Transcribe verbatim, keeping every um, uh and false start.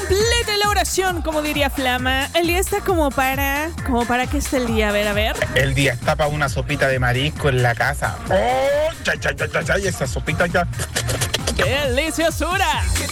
complete la oración, como diría Flama. El día está como para... ¿Como para qué está el día? A ver, a ver. El día está para una sopita de marisco en la casa. ¡Oh! ¡Chay, chay, chay, chay! Esa sopita ya... ¡Qué deliciosura!